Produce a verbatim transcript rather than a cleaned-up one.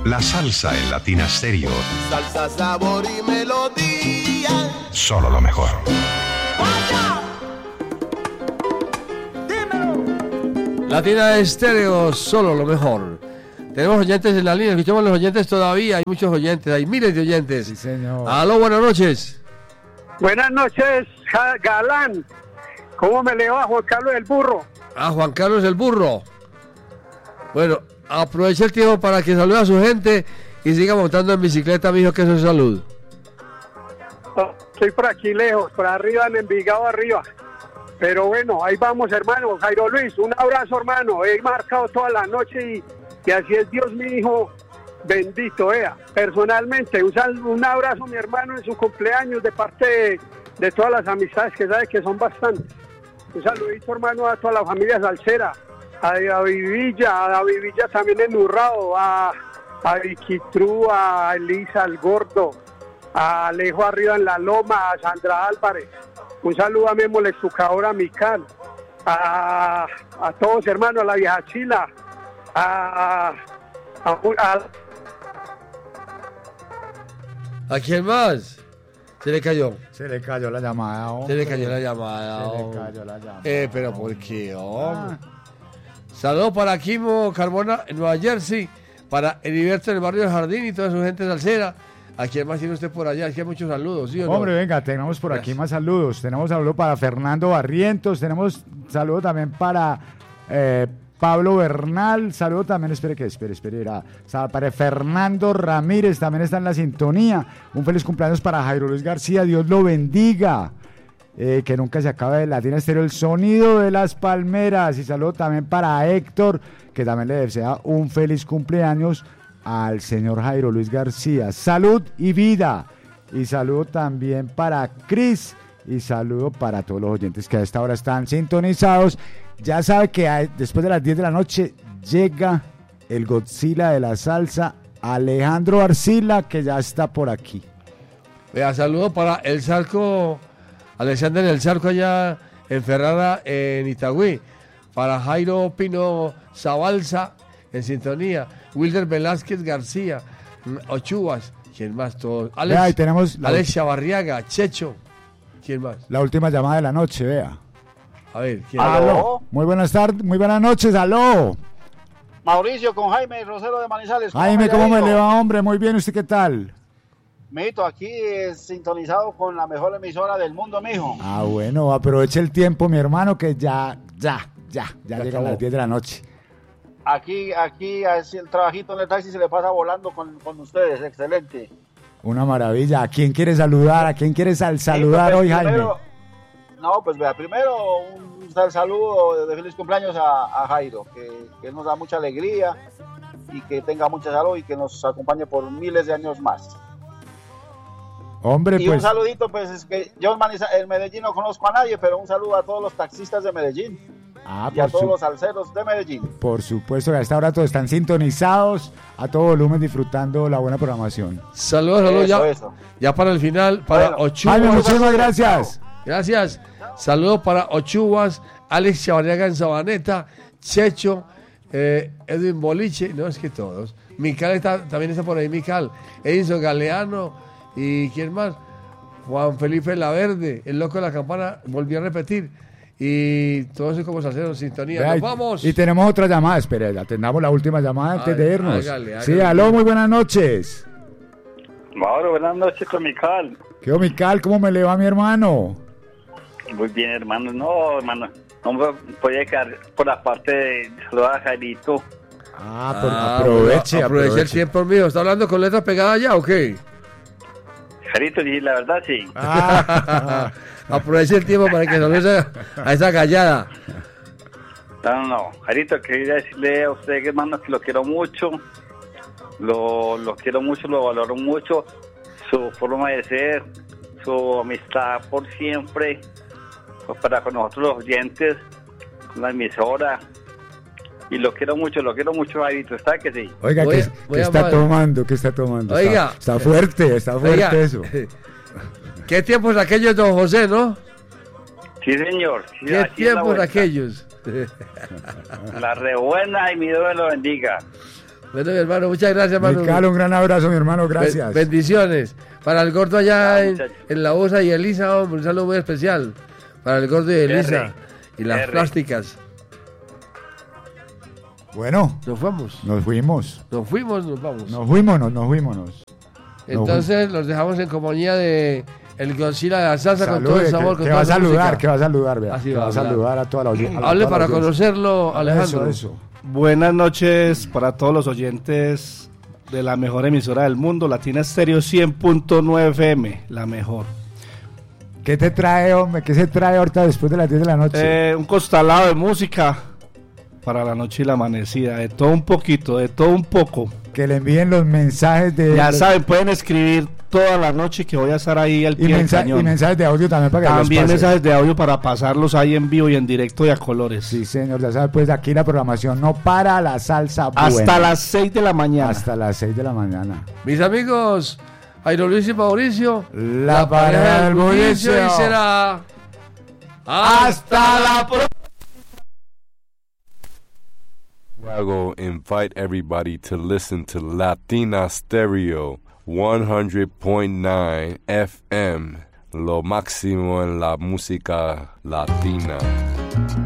La salsa en Latina Stereo. Salsa, sabor y melodía. Solo lo mejor. Latina Stereo, solo lo mejor. Tenemos oyentes en la línea, escuchamos a los oyentes todavía, hay muchos oyentes, hay miles de oyentes. Sí, señor. Aló, buenas noches. Buenas noches, Galán. ¿Cómo me le va, Juan Carlos el Burro? Ah, Juan Carlos el Burro. Bueno, aproveche el tiempo para que salude a su gente y siga montando en bicicleta, mijo, que eso es salud. Estoy por aquí lejos, por arriba, en Envigado arriba. Pero bueno, ahí vamos, hermano. Jairo Luis, un abrazo, hermano. He marcado toda la noche y, y así es Dios, mi hijo. Bendito, vea. Personalmente, un, sal, un abrazo, mi hermano, en su cumpleaños de parte de, de todas las amistades que sabe que son bastantes. Un saludito, hermano, a toda la familia salsera. A David Villa, a David Villa también en Urrao, a, a Vicky Tru, a Elisa el Gordo, a Alejo arriba en la Loma, a Sandra Álvarez. Un saludo a Memo Lestucador, a Mical, a, a todos, hermanos, a la vieja Chila, a, a, a... ¿A quién más? Se le cayó. Se le cayó la llamada, hombre. Se le cayó la llamada. Se le hombre. cayó la llamada. Eh, pero ¿por qué, hombre? Ah. Saludos para Kimo Carmona en Nueva Jersey, para Heriberto en el barrio del Jardín y toda su gente salsera. ¿A quién más tiene usted por allá? Aquí hay muchos saludos, ¿sí o no? Hombre, venga, tenemos por Gracias. aquí más saludos. Tenemos saludos para Fernando Barrientos, tenemos saludos también para eh, Pablo Bernal, saludo también, espere que, espere, espere, era, para Fernando Ramírez, también está en la sintonía. Un feliz cumpleaños para Jairo Luis García, Dios lo bendiga. Eh, que nunca se acabe de Latina Stereo, el sonido de las palmeras. Y saludo también para Héctor, que también le desea un feliz cumpleaños al señor Jairo Luis García. Salud y vida. Y saludo también para Cris. Y saludo para todos los oyentes que a esta hora están sintonizados. Ya sabe que hay, después de las diez de la noche llega el Godzilla de la salsa, Alejandro Arcila, que ya está por aquí. Vea, saludo para el Zarco, Alexander el Zarco allá en Ferrara, en Itagüí. Para Jairo Pino Zabalza en sintonía. Wilder Velázquez García, Ochuvas, ¿quién más? Todos. Alex, Vea, tenemos la Alex Chavarriaga, Checho, ¿quién más? La última llamada de la noche, vea. A ver, ¿quién? Aló. Muy buenas tardes, muy buenas noches, aló. Mauricio con Jaime Rosero de Manizales. Jaime, ¿cómo me le va, hombre? Muy bien, ¿usted qué tal? Mijito, aquí es sintonizado con la mejor emisora del mundo, mijo. Ah, bueno, aproveche el tiempo, mi hermano, que ya, ya, ya, ya, ya llegan las diez de la noche. Aquí, aquí, así el trabajito en el taxi se le pasa volando con, con ustedes, excelente. Una maravilla. ¿A quién quiere saludar? ¿A quién quiere sal saludar pues, hoy, primero, Jaime? No, pues vea, primero un sal saludo de feliz cumpleaños a, a Jairo, que, que nos da mucha alegría y que tenga mucha salud y que nos acompañe por miles de años más. Hombre, y pues... un saludito, pues es que yo en, Maniza, en Medellín no conozco a nadie, pero un saludo a todos los taxistas de Medellín. Ah, y a todos su... los salseros de Medellín. Por supuesto que a esta hora todos están sintonizados a todo volumen disfrutando la buena programación. Saludos, saludos Eso, ya, eso. ya para el final, para Bueno, Ochuvas. Jaime, muchísimas gracias. Gracias. Saludos para Ochuvas, Alex Chavarriaga en Sabaneta, Checho, eh, Edwin Boliche, no es que todos. Mical está, también está por ahí, Mical, Edison Galeano y ¿quién más? Juan Felipe Laverde, el loco de la campana, volvió a repetir. Y todos esos como salseros en sintonía. Vea, ¡Nos vamos! Y tenemos otra llamada, espere, atendamos la última llamada antes Ay, de irnos. hágale, hágale. Sí, aló, muy buenas noches. Mauro, buenas noches con Mical. ¿Qué onda, Mical? ¿Cómo me le va, mi hermano? Muy bien, hermano. No, hermano, no me podía quedar por la parte de saludar a Jairito. Ah, por, Ah, aproveche, bueno, aproveche aproveche. el tiempo mío. ¿Está hablando con letras pegadas ya o qué? Jairito, sí, la verdad sí. Ah, Aproveche el tiempo para que salude a, a esa callada. No, no, no. Jairito, quería decirle a usted, hermano, que lo quiero mucho. Lo, lo quiero mucho, lo valoro mucho. Su forma de ser, su amistad por siempre. Pues para con nosotros los oyentes, con la emisora. Y lo quiero mucho, lo quiero mucho, Jairito. ¿Está que sí? Oiga, Voy ¿qué, a- voy qué a está mal. tomando? ¿Qué está tomando? Oiga. Está, está fuerte, está fuerte Oiga, eso. ¿Qué tiempos aquellos, don José, no? Sí, señor. Sí, ¿Qué aquí es la tiempos vuelta. aquellos? La rebuena y mi Dios me lo bendiga. Bueno, mi hermano, muchas gracias, Manu. Mical, un gran abrazo, mi hermano, gracias. Be- bendiciones. Para el gordo allá Ah, en, muchacho. en la U S A y Elisa, hombre, un saludo muy especial. Para el gordo y Elisa. R. Y las R. plásticas. Bueno, Nos fuimos. nos fuimos. Nos fuimos, nos vamos. Nos fuimos, nos fuimos. Entonces los dejamos en compañía de el Godzilla de la salsa con todo Salude, el sabor, que, con que toda va a la saludar, música. que va a saludar, vea. Así que va va a a hablar. saludar a toda la audiencia. Hable para conocerlo, Alejandro. Eso, eso. Buenas noches para todos los oyentes de la mejor emisora del mundo, Latina Stereo cien punto nueve F M, la mejor. ¿Qué te trae, hombre? ¿Qué se trae ahorita después de las diez de la noche? Eh, un costalado de música para la noche y la amanecida, de todo un poquito, de todo un poco. Que le envíen los mensajes de... Ya los- saben, pueden escribir toda la noche que voy a estar ahí al y, pie del mensa- cañón. y mensajes de audio también para que los También pase. mensajes de audio para pasarlos ahí en vivo y en directo y a colores. Sí, señor, ya sabe, pues aquí la programación no para la salsa buena. Hasta las seis de la mañana. Hasta las seis de la mañana. Mis amigos, Jairo Luis y Mauricio, La pareja del bullicio. y será Hasta la próxima. I will invite everybody to listen to Latina Stereo one hundred point nine F M, lo máximo en la música latina.